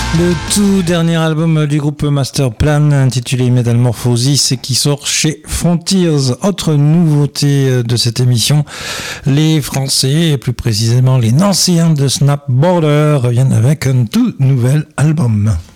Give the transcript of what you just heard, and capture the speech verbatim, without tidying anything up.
Le tout dernier album du groupe Masterplan intitulé Metamorphosis qui sort chez Frontiers. Autre nouveauté de cette émission, les Français et plus précisément les Nancéens de Snap Border reviennent avec un tout nouvel album.